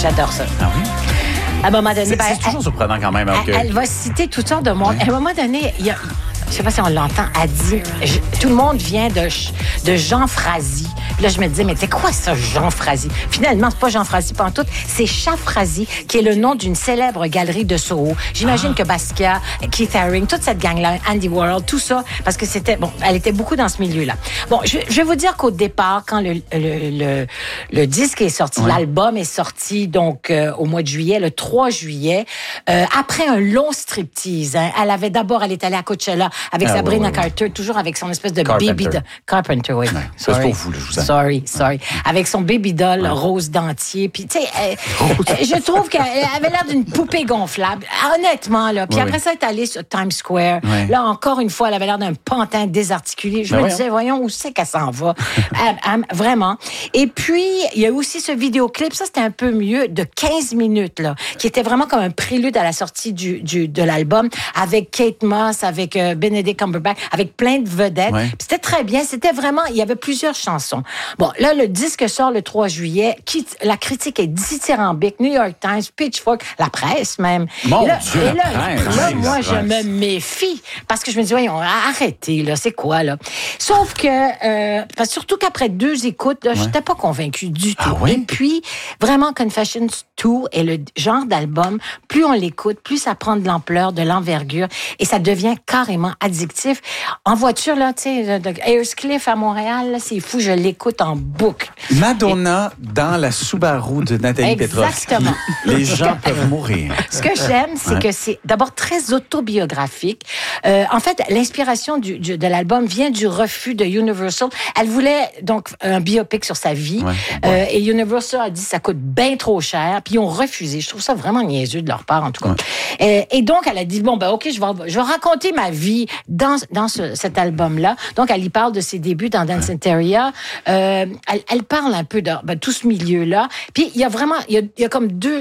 J'adore ça. Ah oui? À un moment donné... C'est toujours surprenant quand même. Elle va citer toutes sortes de monde. À un moment donné, il y a... Je sais pas si on l'entend, elle dit... tout le monde vient de Jean Frazzy. Là, je me disais, mais c'est quoi ça, Jean Frazzy? Finalement, c'est pas Jean Frazzy pantoute, c'est Chat Frazzy, qui est le nom d'une célèbre galerie de Soho. J'imagine que Basquiat, Keith Haring, toute cette gang-là, Andy Warhol, tout ça, parce que c'était... Bon, elle était beaucoup dans ce milieu-là. Bon, je vais vous dire qu'au départ, quand le disque est sorti, l'album est sorti, donc, au mois de juillet, le 3 juillet, après un long striptease, hein, elle est allée à Coachella avec Sabrina Carter, toujours avec son espèce de baby doll. Carpenter, oui. Ouais. C'est pour vous, là, je vous aime. Sorry. Avec son baby doll rose dentier. Puis, tu sais, je trouve qu'elle avait l'air d'une poupée gonflable. Honnêtement, là. Puis après ça, elle est allée sur Times Square. Oui. Là, encore une fois, elle avait l'air d'un pantin désarticulé. Je me disais, voyons, où c'est qu'elle s'en va? Vraiment. Et puis, il y a aussi ce vidéoclip, ça, c'était un peu mieux, de 15 minutes, là, qui était vraiment comme un prélude à la sortie de l'album, avec Kate Moss, avec Benedict Cumberbatch, avec plein de vedettes. Ouais. C'était très bien. C'était vraiment, il y avait plusieurs chansons. Bon, là, le disque sort le 3 juillet. La critique est dithyrambique. New York Times, Pitchfork, la presse même. Mon Dieu, la presse. Là, moi, je me méfie. Parce que je me dis, voyons, arrêtez, là, c'est quoi, là? Sauf que, surtout qu'après 2 écoutes, là, j'étais pas convaincue du tout. Oui? Et puis, vraiment, Confessions 2 est le genre d'album, plus on l'écoute, plus ça prend de l'ampleur, de l'envergure, et ça devient carrément addictif. En voiture, là, tu sais, de Ayer's-Cliff à Montréal, là, c'est fou, je l'écoute en boucle. Madonna dans la Subaru de Nathalie Petrovski. Exactement. Les gens peuvent mourir. Ce que j'aime, c'est que c'est d'abord très autobiographique. En fait, l'inspiration de l'album vient du refus de Universal. Elle voulait donc un biopic sur sa vie. Et Universal a dit ça coûte bien trop cher. Puis ils ont refusé. Je trouve ça vraiment niaiseux de leur part, en tout cas. Et donc, elle a dit, bon, ben OK, je vais raconter ma vie dans cet album-là. Donc, elle y parle de ses débuts dans Dance Interior. Elle parle un peu de tout ce milieu-là. Puis, il y a vraiment, il y a comme deux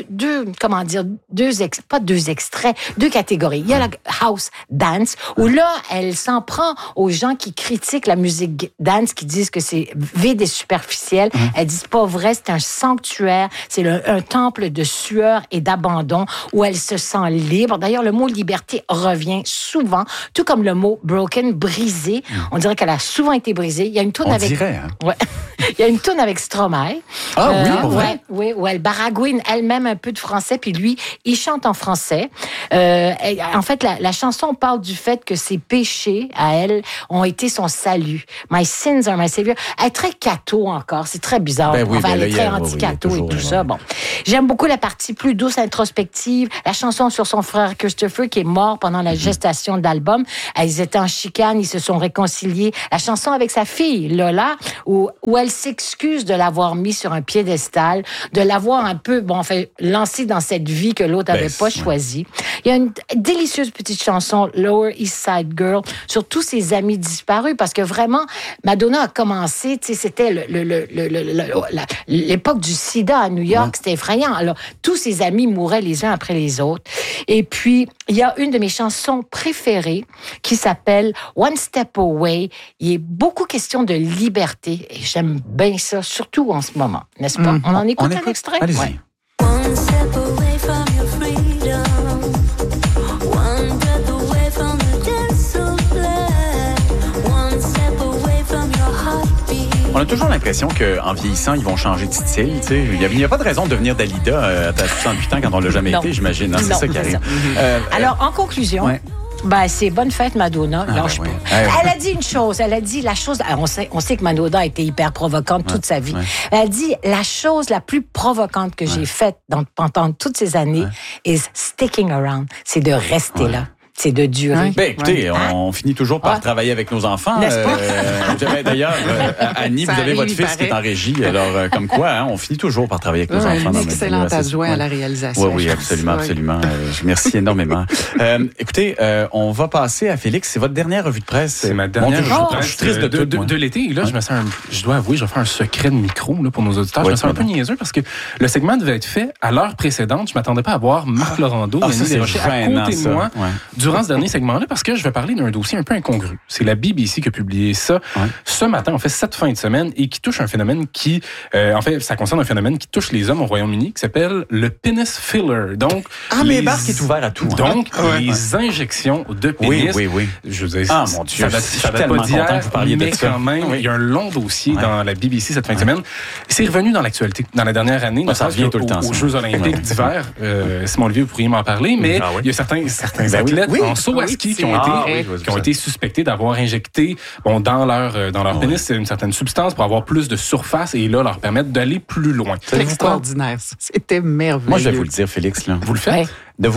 extraits, 2 catégories. Il y a la house dance, où là, elle s'en prend aux gens qui critiquent la musique dance, qui disent que c'est vide et superficiel. Elle dit, c'est pas vrai, c'est un sanctuaire, c'est un temple de sueur et d'abandon, où elle se sent libre. D'ailleurs, le mot liberté revient souvent, tout comme le mot broken, brisé. On dirait qu'elle a souvent été brisée. Il y a une toune avec... dirait, hein? Ouais. Il y a une toune avec Stromae. Ah oui, pour vrai? Oui, où elle baragouine elle-même un peu de français, puis lui, il chante en français. En fait, la chanson parle du fait que ses péchés, à elle, ont été son salut. My sins are my savior. Elle est très catho encore. C'est très bizarre. Elle est très anti-catho et tout ça. Bon. J'aime beaucoup la partie plus douce, introspective. La chanson sur son frère Christopher, qui est mort pendant la gestation de l'album. Ils étaient en chicane, ils se sont réconciliés. La chanson avec sa fille, Lola, où elle s'excuse de l'avoir mis sur un piédestal, de l'avoir un peu, lancé dans cette vie que l'autre n'avait pas choisie. Il y a une délicieuse petite chanson, Lower East Side Girl, sur tous ses amis disparus, parce que vraiment, Madonna a commencé, tu sais, c'était l'époque du sida à New York, c'était effrayant. Alors, tous ses amis mouraient les uns après les autres. Et puis, il y a une de mes chansons préférées qui s'appelle One Step Away. Il est beaucoup question de liberté et j'aime bien ça, surtout en ce moment, n'est-ce pas? On en écoute un extrait? Allez-y. Ouais. One step away from your freedom. One breath away from the desolate. One step away from your heartbeat. On a toujours l'impression qu'en vieillissant, ils vont changer de style. Il n'y a pas de raison de devenir Dalida à 68 ans quand on ne l'a jamais été, j'imagine. C'est ça qui arrive. Alors, en conclusion... c'est bonne fête, Madonna. Lâche pas. Elle a dit une chose. Elle a dit la chose... On sait que Madonna a été hyper provocante toute sa vie. Elle a dit la chose la plus provocante que j'ai faite pendant toutes ces années is sticking around. C'est de rester là. C'est de durer. Écoutez, on finit toujours par travailler avec nos enfants. D'ailleurs, Annie, vous avez votre fils qui est en régie. Alors, comme quoi, on finit toujours par travailler avec nos enfants. Un excellent adjoint à la réalisation. Oui, absolument. Merci énormément. Écoutez, on va passer à Félix. C'est votre dernière revue de presse. C'est ma dernière revue de presse. Je suis triste de l'été. Et là, je dois avouer, je vais faire un secret de micro là, pour nos auditeurs. Je me sens un peu niaiseux parce que le segment devait être fait à l'heure précédente. Je ne m'attendais pas à voir Marc Laurando et Annie Desrochers à côté de moi. durant ce dernier segment-là parce que je vais parler d'un dossier un peu incongru. C'est la BBC qui a publié ça ce matin, en fait, cette fin de semaine, et qui touche un phénomène qui... en fait, ça concerne un phénomène qui touche les hommes au Royaume-Uni, qui s'appelle le penis filler. Donc, mais Barque est ouvert à tout. Donc, les injections de pénis. Oui. Je vous ai mon Dieu, ça date pas d'hier, que vous parliez de ça. Quand même, il y a un long dossier dans la BBC cette fin de semaine. C'est revenu dans l'actualité dans la dernière année. Ça revient tout le temps. Aux Jeux olympiques d'hiver. Simon Olivier, vous pourriez m'en parler, mais il y a certains athlètes en saut à ski qui ont été suspectés d'avoir injecté dans leur pénis une certaine substance pour avoir plus de surface et là leur permettre d'aller plus loin. C'est extraordinaire. C'était merveilleux. Moi, je vais vous le dire, Félix. Là. Vous le faites? De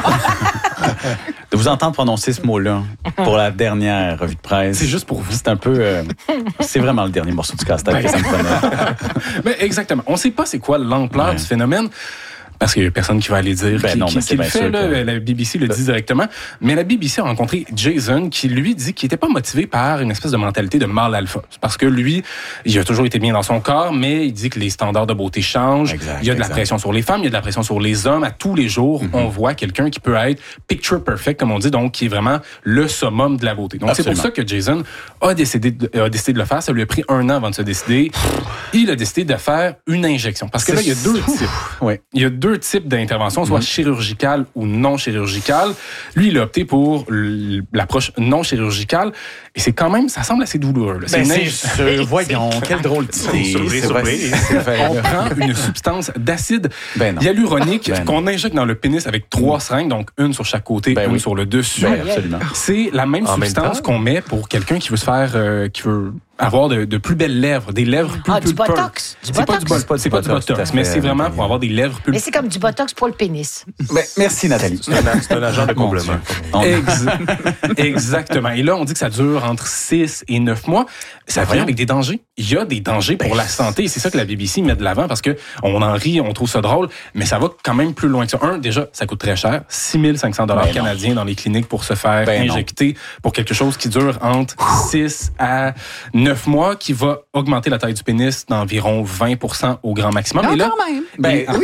vous entendre prononcer ce mot-là pour la dernière revue de presse. C'est juste pour vous. C'est un peu... c'est vraiment le dernier morceau du casse-tête que ça me prenait. Mais exactement. On ne sait pas c'est quoi l'ampleur du phénomène. Parce qu'il n'y a personne qui va aller dire qui le fait. Là, la BBC le dit directement. Mais la BBC a rencontré Jason qui, lui, dit qu'il n'était pas motivé par une espèce de mentalité de mâle alpha. Parce que lui, il a toujours été bien dans son corps, mais il dit que les standards de beauté changent. Il y a de la pression sur les femmes, il y a de la pression sur les hommes. À tous les jours, on voit quelqu'un qui peut être picture perfect, comme on dit, donc qui est vraiment le summum de la beauté. Donc c'est pour ça que Jason a décidé de le faire. Ça lui a pris 1 an avant de se décider. Il a décidé de faire une injection. Parce que là, il y a 2 types. Il y a 2 types d'intervention, soit chirurgicale ou non chirurgicale. Lui, il a opté pour l'approche non chirurgicale. Et c'est quand même, ça semble assez douloureux. Voyons, quelle drôle d'idée. On prend une substance d'acide hyaluronique qu'on injecte dans le pénis avec 3 seringues, donc une sur chaque côté, une sur le dessus. Absolument. C'est la même substance qu'on met pour quelqu'un qui veut se faire, qui veut avoir de plus belles lèvres, des lèvres plus du botox. C'est pas du botox, mais c'est vraiment pour avoir des lèvres plus... Mais c'est comme du botox pour le pénis. Merci, Nathalie. C'est un agent de comblement. Exactement. Et là, on dit que ça dure entre 6 et 9 mois. Ça vient avec des dangers. Il y a des dangers pour la santé. Et c'est ça que la BBC met de l'avant parce que on en rit, on trouve ça drôle, mais ça va quand même plus loin que ça. Déjà, ça coûte très cher. 6 500 $ canadiens dans les cliniques pour se faire injecter pour quelque chose qui dure entre 6 à 9 mois, qui va augmenter la taille du pénis d'environ 20% au grand maximum. Non, et là, quand même. Oui.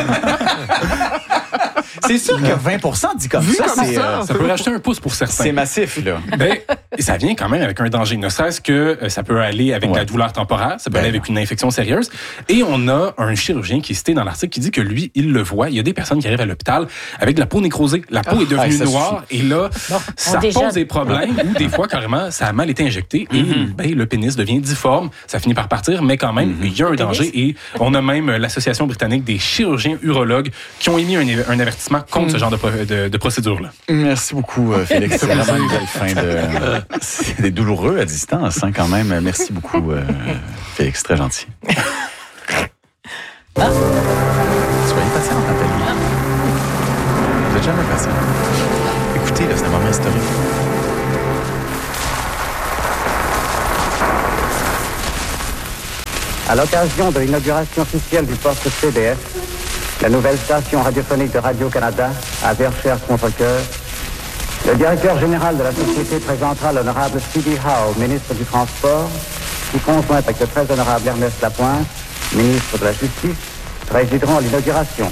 C'est sûr que 20% dit comme ça, ça peut rajouter un pouce pour certains. C'est massif, là. Ça vient quand même avec un danger. Ne serait-ce que ça peut aller avec la douleur temporaire, ça peut aller avec une infection sérieuse. Et on a un chirurgien qui est cité dans l'article qui dit que lui, il le voit. Il y a des personnes qui arrivent à l'hôpital avec de la peau nécrosée. La peau est devenue noire et là, ça pose des problèmes ou des fois, carrément, ça a mal été injecté et le pénis devient difforme. Ça finit par partir, mais quand même, il y a un danger. Et on a même l'Association britannique des chirurgiens urologues qui ont émis un avertissement contre ce genre de procédure-là. Merci beaucoup, Félix. C'est vraiment une belle fin c'est douloureux à distance, hein, quand même. Merci beaucoup, Félix. Très gentil. Soyez patient, Nathalie. Vous n'êtes jamais patient. Écoutez, là, c'est un moment historique. À l'occasion de l'inauguration officielle du poste CBS, la nouvelle station radiophonique de Radio-Canada à Verchères-Contrecoeur, le directeur général de la société présentera l'honorable C.D. Howe, ministre du Transport, qui conjoint avec le très honorable Ernest Lapointe, ministre de la Justice, présideront l'inauguration.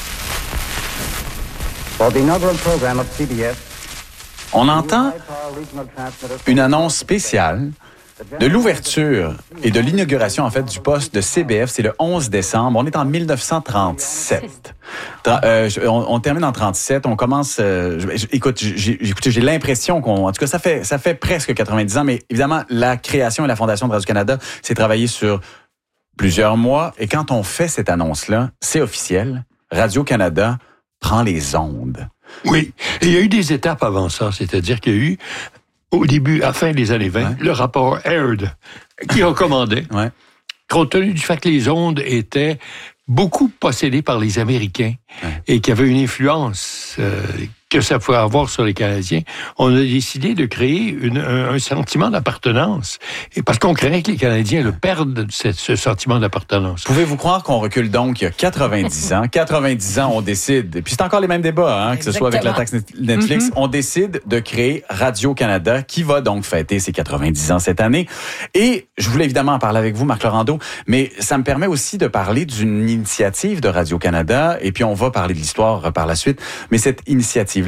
For the inaugural program of CBS, on entend une annonce spéciale de l'ouverture et de l'inauguration, en fait, du poste de CBF. C'est le 11 décembre. On est en 1937. On termine en 37. On commence... écoute, j'ai l'impression en tout cas, ça fait presque 90 ans, mais évidemment, la création et la fondation de Radio-Canada s'est travaillé sur plusieurs mois. Et quand on fait cette annonce-là, c'est officiel. Radio-Canada prend les ondes. Oui. Et il y a eu des étapes avant ça. C'est-à-dire qu'il y a eu, au début, à la fin des années 20, le rapport Aird qui recommandait, compte tenu du fait que les ondes étaient beaucoup possédées par les Américains et qu'il y avait une influence que ça pouvait avoir sur les Canadiens, on a décidé de créer un sentiment d'appartenance. Et parce qu'on craignait que les Canadiens le perdent, ce sentiment d'appartenance. Pouvez-vous croire qu'on recule donc il y a 90 ans? 90 ans, on décide, et puis c'est encore les mêmes débats, que ce soit avec la taxe Netflix, on décide de créer Radio-Canada, qui va donc fêter ses 90 ans cette année. Et je voulais évidemment en parler avec vous, Marc Laurando, mais ça me permet aussi de parler d'une initiative de Radio-Canada, et puis on va parler de l'histoire par la suite. Mais cette initiative-là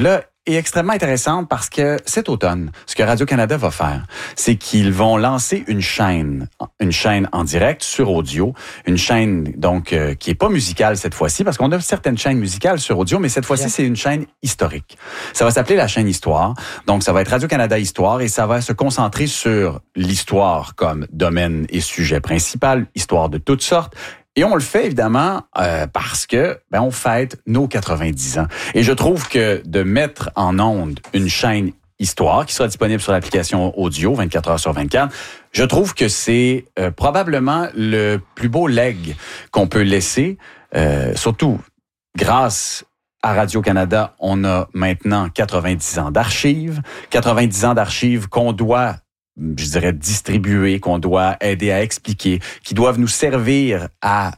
est extrêmement intéressante parce que cet automne, ce que Radio-Canada va faire, c'est qu'ils vont lancer une chaîne en direct sur audio, une chaîne donc qui est pas musicale cette fois-ci, parce qu'on a certaines chaînes musicales sur audio, mais cette fois-ci, c'est une chaîne historique. Ça va s'appeler la chaîne Histoire, donc ça va être Radio-Canada Histoire et ça va se concentrer sur l'histoire comme domaine et sujet principal, histoire de toutes sortes. Et on le fait évidemment parce que on fête nos 90 ans. Et je trouve que de mettre en onde une chaîne Histoire qui sera disponible sur l'application audio 24 heures sur 24, je trouve que c'est probablement le plus beau leg qu'on peut laisser, surtout grâce à Radio-Canada, on a maintenant 90 ans d'archives, 90 ans d'archives qu'on doit distribuer, qu'on doit aider à expliquer, qui doivent nous servir à,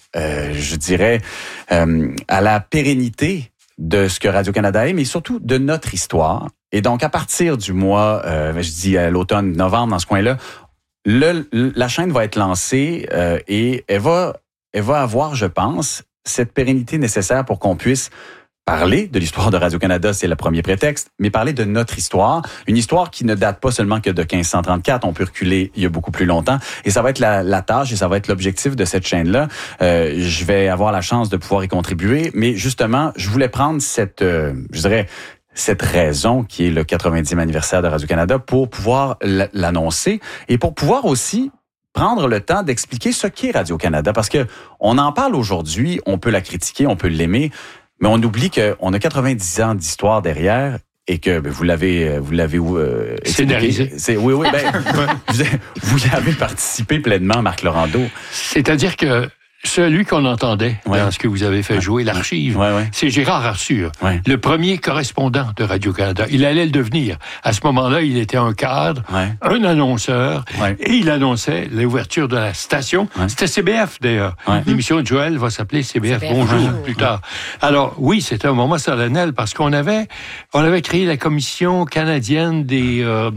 à la pérennité de ce que Radio-Canada est, mais surtout de notre histoire. Et donc, à partir du mois, à l'automne, novembre, dans ce coin-là, la chaîne va être lancée et elle va avoir, je pense, cette pérennité nécessaire pour qu'on puisse parler de l'histoire de Radio-Canada, c'est le premier prétexte, mais parler de notre histoire, une histoire qui ne date pas seulement que de 1534, on peut reculer il y a beaucoup plus longtemps, et ça va être la tâche et ça va être l'objectif de cette chaîne-là. Je vais avoir la chance de pouvoir y contribuer, mais justement, je voulais prendre cette raison qui est le 90e anniversaire de Radio-Canada pour pouvoir l'annoncer et pour pouvoir aussi prendre le temps d'expliquer ce qu'est Radio-Canada, parce que on en parle aujourd'hui, on peut la critiquer, on peut l'aimer, mais on oublie qu'on a 90 ans d'histoire derrière et que vous l'avez scénarisé. Oui, vous y avez participé pleinement, Marc Laurendeau. C'est-à-dire que celui qu'on entendait dans ce que vous avez fait jouer, l'archive, c'est Gérard Arthur, le premier correspondant de Radio-Canada. Il allait le devenir. À ce moment-là, il était un cadre, un annonceur, et il annonçait l'ouverture de la station. C'était CBF, d'ailleurs. L'émission de Joël va s'appeler CBF Bonjour, plus tard. Alors, oui, c'était un moment solennel, parce qu'on avait créé la Commission canadienne de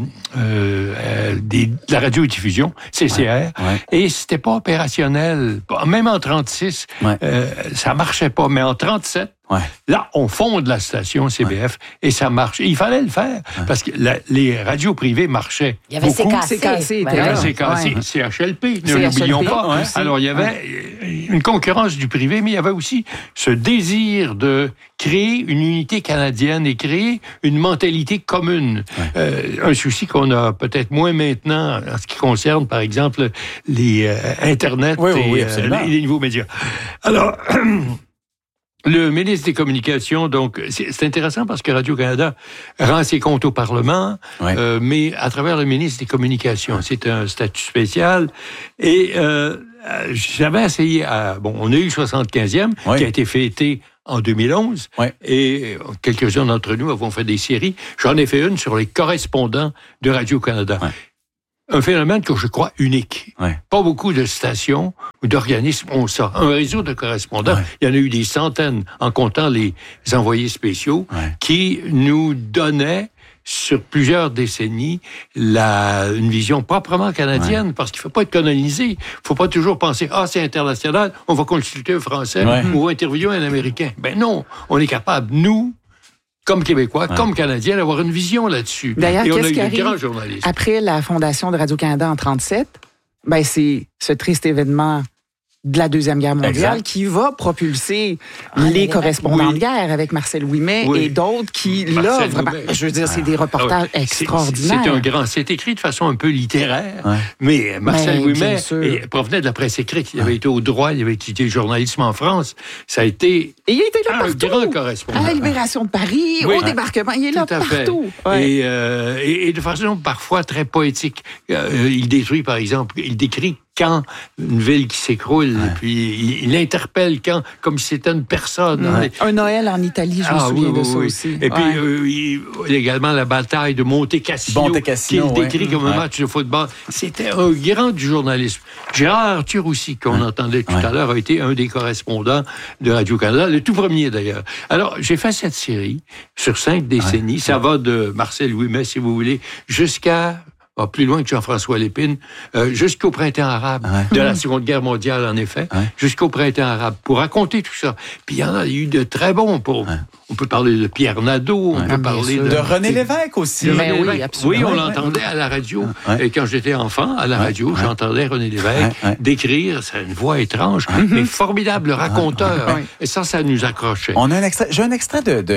la radiodiffusion, CCR, et c'était pas opérationnel. Même en 36, ça marchait pas. Mais en 37, là, on fonde la station CBF et ça marche. Et il fallait le faire parce que les radios privées marchaient. Il y avait CKC. CHLP, ne l'oublions pas. Alors, il y avait une concurrence du privé, mais il y avait aussi ce désir de créer une unité canadienne et créer une mentalité commune. Un souci qu'on a peut-être moins maintenant en ce qui concerne, par exemple, les Internet et les nouveaux médias. Alors... Le ministre des Communications, donc, c'est intéressant parce que Radio-Canada rend ses comptes au Parlement, mais à travers le ministre des Communications. C'est un statut spécial. Et j'avais essayé on a eu le 75e, qui a été fêté en 2011, et quelques-uns d'entre nous avons fait des séries. J'en ai fait une sur les correspondants de Radio-Canada. Un phénomène que je crois unique. Pas beaucoup de stations ou d'organismes ont ça. Un réseau de correspondants, il y en a eu des centaines, en comptant les envoyés spéciaux, qui nous donnaient, sur plusieurs décennies, une vision proprement canadienne, parce qu'il ne faut pas être colonisé. Il ne faut pas toujours penser, c'est international, on va consulter un Français ou interviewer un Américain. Ben non, on est capable, nous, comme Québécois, comme Canadiens, d'avoir une vision là-dessus. D'ailleurs, et on a qu'est-ce eu qui de arrive grands journalistes. Après la fondation de Radio-Canada en 1937? C'est ce triste événement de la Deuxième Guerre mondiale qui va propulser les correspondants de guerre avec Marcel Ouimet et d'autres qui, là, vraiment, je veux dire, c'est des reportages extraordinaires. C'est écrit de façon un peu littéraire, mais Marcel Ouimet provenait de la presse écrite. Il avait été au droit, il avait étudié le journalisme en France. Ça a été et il était là un grand correspondant. À la Libération de Paris, au débarquement, il est là partout. Et de façon parfois très poétique. Il détruit, par exemple, il décrit quand une ville qui s'écroule, puis il interpelle quand, comme si c'était une personne. Un Noël en Italie, je me souviens de ça aussi. Et puis, également la bataille de Monte Cassino, qu'il décrit comme un match de football. C'était un grand du journalisme. Gérard Arthur aussi, qu'on entendait tout à l'heure, a été un des correspondants de Radio-Canada, le tout premier d'ailleurs. Alors, j'ai fait cette série sur 5 décennies. Ça va de Marcel Ouimet, si vous voulez, jusqu'à plus loin que Jean-François Lépine, jusqu'au printemps arabe de la Seconde Guerre mondiale, en effet, jusqu'au printemps arabe, pour raconter tout ça. Puis il y en a eu de très bons. On peut parler de Pierre Nadeau, on peut parler de René Lévesque aussi. Oui, on l'entendait à la radio. Et quand j'étais enfant, à la radio, j'entendais René Lévesque décrire, c'est une voix étrange, mais formidable raconteur. Et ça nous accrochait. On a un extrait, j'ai un extrait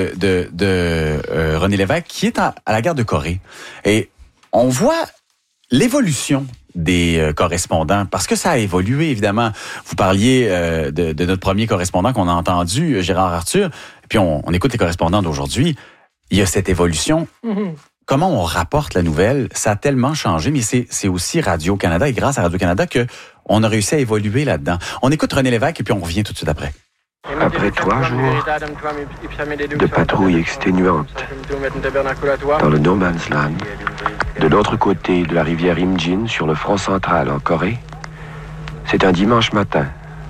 de René Lévesque qui est à la guerre de Corée. Et on voit l'évolution des correspondants, parce que ça a évolué, évidemment. Vous parliez de notre premier correspondant qu'on a entendu, Gérard Arthur, puis on écoute les correspondants d'aujourd'hui. Il y a cette évolution. Comment on rapporte la nouvelle, ça a tellement changé, mais c'est aussi Radio-Canada, et grâce à Radio-Canada qu'on a réussi à évoluer là-dedans. On écoute René Lévesque, et puis on revient tout de suite après. Après 3 jours de patrouille exténuante dans le No Man's Land, de l'autre côté de la rivière Imjin, sur le front central en Corée, c'est un dimanche matin,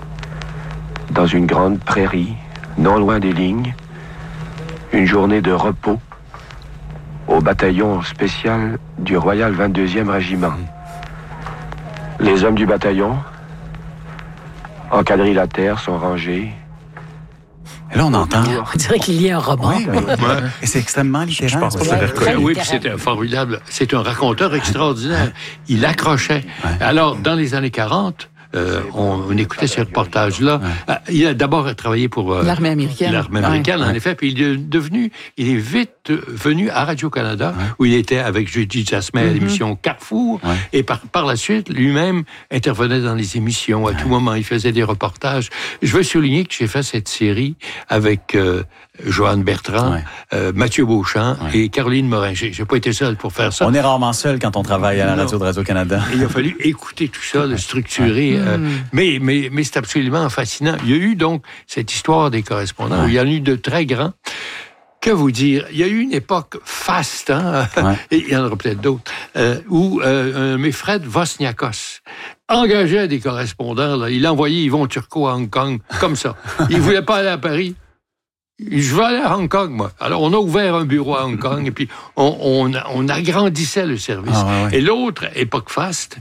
dans une grande prairie, non loin des lignes, une journée de repos au bataillon spécial du Royal 22e Régiment. Les hommes du bataillon, en quadrilatère, sont rangés. Et là, on entend. On dirait qu'il y a un roman. Oui, et c'est extrêmement littéraire. Je pense que c'est littéraire. Oui, puis c'était formidable. C'est un raconteur extraordinaire. Il accrochait. Alors, dans les années 40, on écoutait ces reportages-là. Il a d'abord travaillé pour l'armée américaine. L'armée américaine, en effet. Puis il est vite venu à Radio-Canada, où il était avec Judy Jasmin à l'émission Carrefour. Et par la suite, lui-même intervenait dans les émissions. À tout moment, il faisait des reportages. Je veux souligner que j'ai fait cette série avec Joanne Bertrand, Mathieu Beauchamp et Caroline Morin. J'ai pas été seul pour faire ça. On est rarement seul quand on travaille à la radio de Radio-Canada. Il a fallu écouter tout ça, le structurer. Mais c'est absolument fascinant. Il y a eu donc cette histoire des correspondants où il y en a eu de très grands. Que vous dire? Il y a eu une époque faste, et il y en aura peut-être d'autres, où Fred Vosniakos engageait des correspondants. Là. Il envoyait Yvon Turcot à Hong Kong, comme ça. Il ne voulait pas aller à Paris. Je veux aller à Hong Kong, moi. Alors, on a ouvert un bureau à Hong Kong et puis on agrandissait le service. Et l'autre époque faste,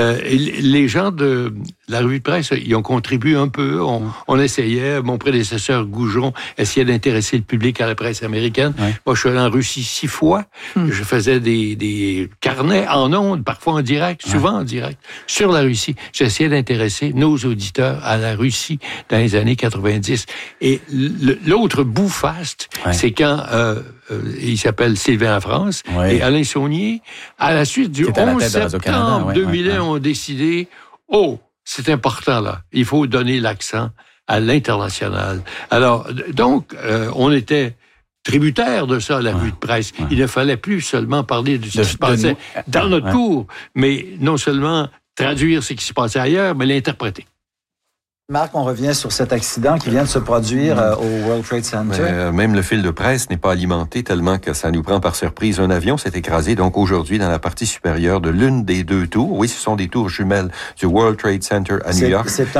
les gens de la revue de presse, ils ont contribué un peu. On essayait. Mon prédécesseur Goujon essayait d'intéresser le public à la presse américaine. Moi, je suis allé en Russie 6 fois. Je faisais des carnets en ondes, parfois en direct, souvent en direct, sur la Russie. J'essayais d'intéresser nos auditeurs à la Russie dans les années 90. Et l'autre bout faste, c'est quand il s'appelle Sylvain France et Alain Saunier, à la suite du 11 septembre 2001, ont décidé, c'est important là, il faut donner l'accent à l'international. Alors, donc, on était tributaire de ça, la revue de presse. Il ne fallait plus seulement parler de ce qui se passait dans notre cour, mais non seulement traduire ce qui se passait ailleurs, mais l'interpréter. Marc, on revient sur cet accident qui vient de se produire au World Trade Center. Même le fil de presse n'est pas alimenté tellement que ça nous prend par surprise. Un avion s'est écrasé donc aujourd'hui dans la partie supérieure de l'une des 2 tours. Oui, ce sont des tours jumelles du World Trade Center à New York.